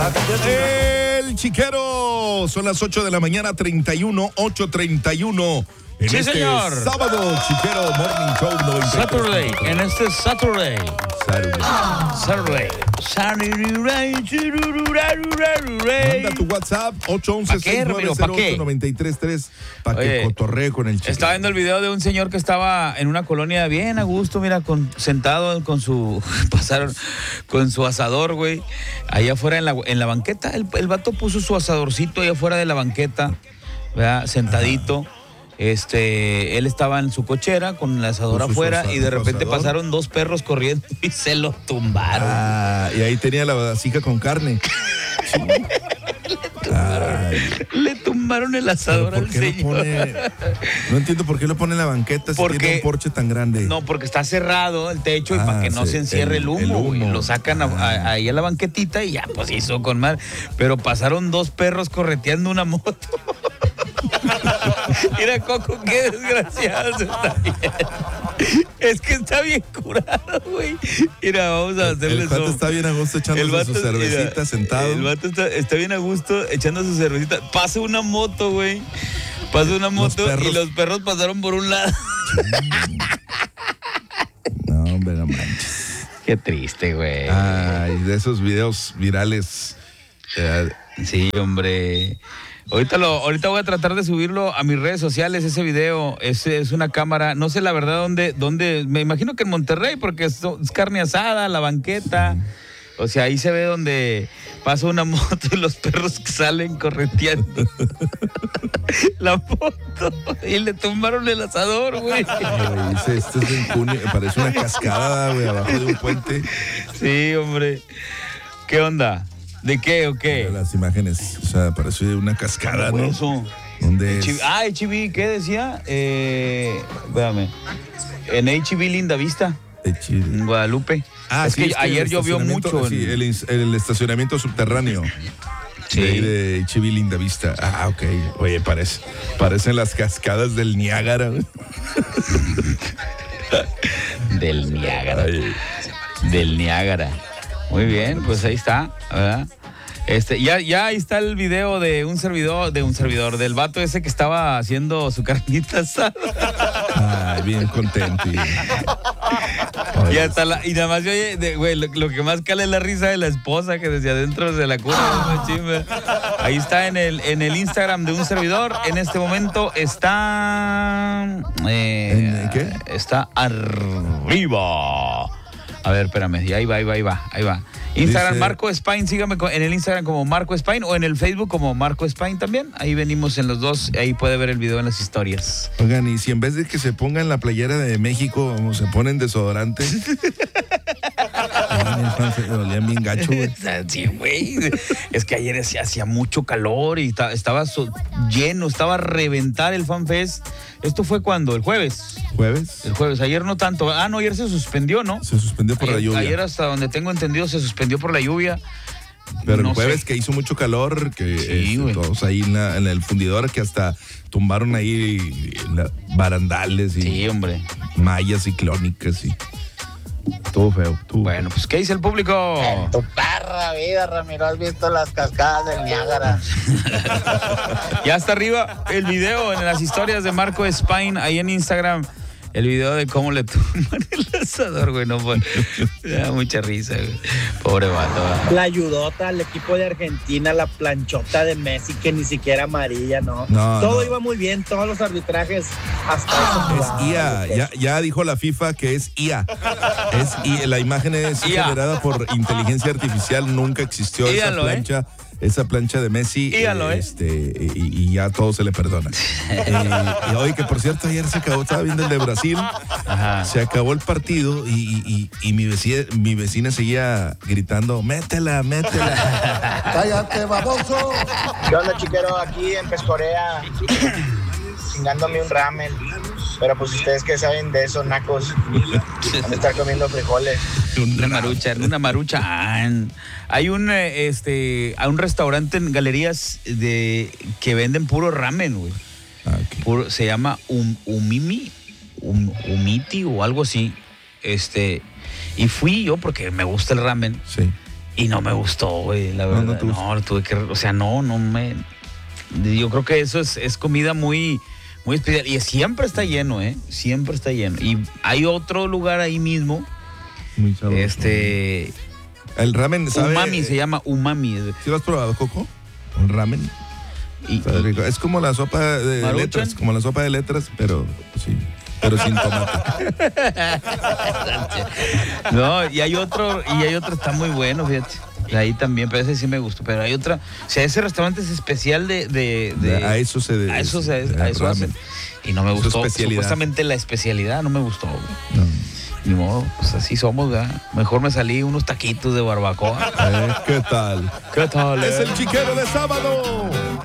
El Chiquero. Son las 8 de la mañana, 8:31. En sí, este señor. sábado, Chiquero Morning Show 93. Saturday, en este Saturday. Manda tu WhatsApp 811-690-893-3 para que cotorree con el Chiquero. Estaba viendo el video de un señor que estaba en una colonia bien a gusto, mira, sentado con su asador, güey, ahí afuera en la banqueta. El vato puso su asadorcito ahí afuera de la banqueta, ¿verdad? Sentadito. Él estaba en su cochera con el asador afuera y de repente pasaron dos perros corriendo y se lo tumbaron. Y ahí tenía la vasija con carne. Le tumbaron el asador al señor. No entiendo por qué lo pone en la banqueta si tiene un porche tan grande. No, porque está cerrado el techo y para que no se encierre el humo. Lo sacan ahí a la banquetita y ya, pues hizo con mal. Pero pasaron dos perros correteando una moto. Mira, Coco, qué desgraciado se está viendo. Es que está bien curado, güey. Mira, vamos a hacerle eso. El vato está bien a gusto echándose su cervecita sentado. El vato está bien a gusto echando su cervecita. Pasa una moto, güey. Pasa una moto y los perros pasaron por un lado. No, hombre, no manches. Qué triste, güey. Ay, de esos videos virales. Sí, hombre. Ahorita voy a tratar de subirlo a mis redes sociales, ese video. Es una cámara, no sé la verdad dónde, me imagino que en Monterrey, porque es carne asada, la banqueta. O sea, ahí se ve donde pasa una moto y los perros salen correteando la moto y le tumbaron el asador, güey. Esto es en junio, parece una cascada, güey, abajo de un puente. Sí, hombre. ¿Qué onda? ¿De qué o qué? Las imágenes, o sea, parece una cascada, ¿no? Eso. ¿Dónde es? HB, ¿qué decía? Espérame. En HB Linda Vista. En Guadalupe. Es que ayer llovió mucho. Sí, el estacionamiento subterráneo. Sí. De HB Linda Vista. Ok. Oye, parecen las cascadas del Niágara. Del Niágara. Del Niágara. Muy bien, pues ahí está, ¿verdad? Ya ahí está el video de un servidor, del vato ese que estaba haciendo su carnita asada. Ay, bien contento. Y nada más, güey, lo que más cala es la risa de la esposa que desde adentro se la cura. Ahí está en el Instagram de un servidor. En este momento está... ¿Qué? Está arriba. A ver, espérame, ahí va. Instagram, Marco Spain, sígame en el Instagram como Marco Spain o en el Facebook como Marco Spain también. Ahí venimos en los dos, ahí puede ver el video en las historias. Oigan, y si en vez de que se pongan la playera de México, se ponen desodorante. Olían bien gacho, güey. Sí, güey. Es que ayer hacía mucho calor y estaba lleno, estaba a reventar el FanFest. ¿Esto fue cuándo? ¿El jueves? El jueves, ayer no tanto. No, ayer se suspendió, ¿no? Se suspendió por la lluvia. Ayer, hasta donde tengo entendido, se suspendió por la lluvia. Pero el jueves que hizo mucho calor, que sí, todos ahí en el fundidor, que hasta tumbaron ahí barandales y sí, hombre, mallas ciclónicas y todo feo. Bueno, pues ¿qué dice el público? En tu perra vida, Ramiro, ¿has visto las cascadas del Niágara? Ya está arriba el video en las historias de Marco Spain, ahí en Instagram. El video de cómo le tumban el asador, güey, no fue. Me da mucha risa, güey. Pobre vato. La ayudota al equipo de Argentina, la planchota de Messi, que ni siquiera amarilla, ¿no? Todo iba muy bien, todos los arbitrajes, hasta eso. Es IA, ya dijo la FIFA que es IA. La imagen es generada por inteligencia artificial, nunca existió esa plancha. Esa plancha de Messi, y ya todo se le perdona. Y hoy, que por cierto, ayer estaba viendo el de Brasil. Ajá. Se acabó el partido y mi vecina seguía gritando, métela. ¡Cállate, baboso! ¿Qué onda, Chiquero? Aquí en Pescorea, chingándome un ramen. Pero pues ustedes que saben de esos nacos, van a estar comiendo frijoles. Una marucha. Hay un restaurante en Galerías que venden puro ramen, güey. Okay. Se llama Umiti o algo así. Y fui yo porque me gusta el ramen. Sí. Y no me gustó, güey, la verdad. No, tuve que, o sea, no me... Yo creo que eso es comida muy, muy especial. Y siempre está lleno, siempre está lleno. Y hay otro lugar ahí mismo. Muy sabroso. El ramen, ¿sabe? Umami, se llama Umami. ¿Sí lo has probado, Coco? Un ramen. Es como la sopa de letras, pero sí. Pero sin tomate. No, y hay otro está muy bueno, fíjate. Ahí también, pero ese sí me gustó. Pero hay otra, o sea, ese restaurante es especial a eso hacen. Y no me gustó. Supuestamente la especialidad no me gustó. No. Ni modo, pues así somos, ¿verdad? Mejor me salí unos taquitos de barbacoa. ¿Qué tal? ¿Qué tal? Es el chiquero de sábado.